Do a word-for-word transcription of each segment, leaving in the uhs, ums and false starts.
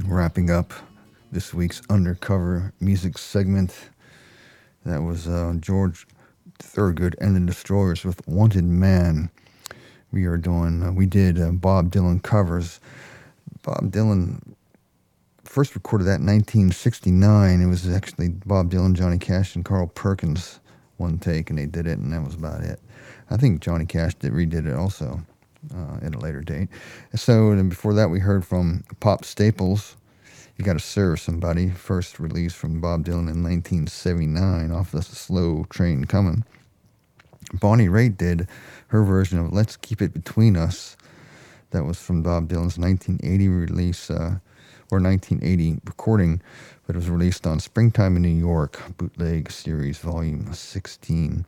Wrapping up this week's Undercover Music segment. That was uh, George Thorogood and the Destroyers with Wanted Man. We are doing, uh, we did uh, Bob Dylan covers. Bob Dylan first recorded that in nineteen sixty-nine. It was actually Bob Dylan, Johnny Cash, and Carl Perkins one take, and they did it, and that was about it. I think Johnny Cash did redid it also uh, at a later date. So and before that, we heard from Pop Staples, You Gotta Serve Somebody, first release from Bob Dylan in nineteen seventy-nine off the Slow Train Comin'. Bonnie Raitt did her version of Let's Keep It Between Us. That was from Bob Dylan's nineteen eighty release, uh, or nineteen eighty recording, but it was released on Springtime in New York, Bootleg Series Volume sixteen.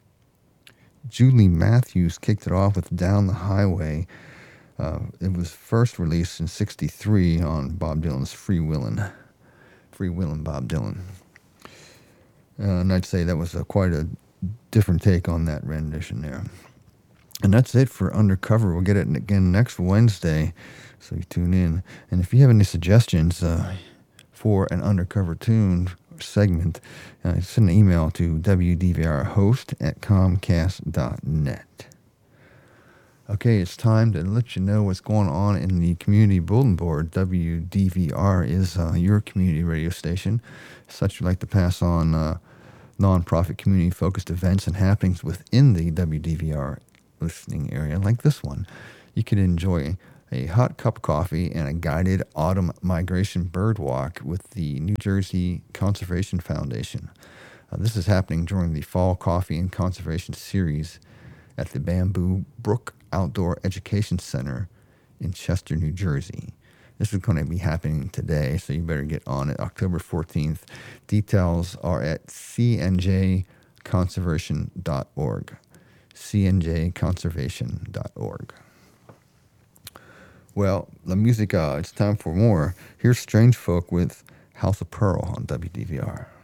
Julie Matthews kicked it off with Down the Highway. Uh, it was first released in sixty-three on Bob Dylan's Free Willin'. Free Willin' Bob Dylan. Uh, and I'd say that was a, quite a different take on that rendition there. And that's it for Undercover. We'll get it again next Wednesday, so you tune in. And if you have any suggestions uh, for an Undercover tune segment, uh, send an email to w d v r host at comcast dot net. Okay, it's time to let you know what's going on in the community bulletin board. W D V R is uh, your community radio station. Such, we like to pass on uh, nonprofit community-focused events and happenings within the W D V R listening area, like this one. You can enjoy a hot cup of coffee and a guided autumn migration bird walk with the New Jersey Conservation Foundation. Uh, this is happening during the Fall Coffee and Conservation Series at the Bamboo Brook Outdoor Education Center in Chester, New Jersey. This is going to be happening today, so you better get on it, October fourteenth. Details are at c n j conservation dot org. c n j conservation dot org. Well, the music, uh, it's time for more. Here's Strange Folk with House of Pearl on W D V R.